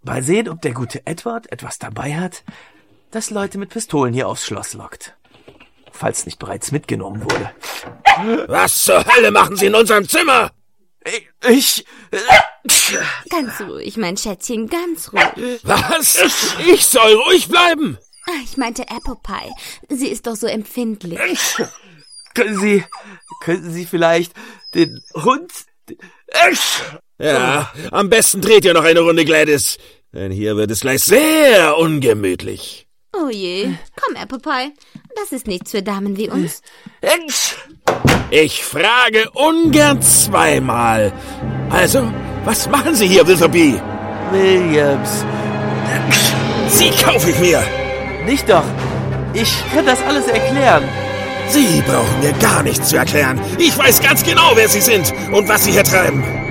Mal sehen, ob der gute Edward etwas dabei hat, das Leute mit Pistolen hier aufs Schloss lockt. Falls nicht bereits mitgenommen wurde. Was zur Hölle machen Sie in unserem Zimmer? Ganz ruhig, mein Schätzchen, ganz ruhig. Was? Ich soll ruhig bleiben? Ich meinte Apple Pie. Sie ist doch so empfindlich. Könnten Sie vielleicht den Hund... Ja, am besten dreht ihr noch eine Runde, Gladys. Denn hier wird es gleich sehr ungemütlich. Oh je, komm, Apple Pie. Das ist nichts für Damen wie uns. Ich frage ungern zweimal. Also, was machen Sie hier, Willoughby? Williams. Sie kaufe ich mir. Nicht doch. Ich kann das alles erklären. Sie brauchen mir gar nichts zu erklären. Ich weiß ganz genau, wer Sie sind und was Sie hier treiben.